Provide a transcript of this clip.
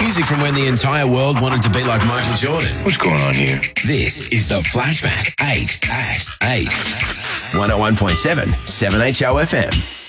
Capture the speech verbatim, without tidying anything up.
Music from when the entire world wanted to be like Michael Jordan. What's going on here? This is The Flashback. eight at eight. one oh one point seven, seven H O F M.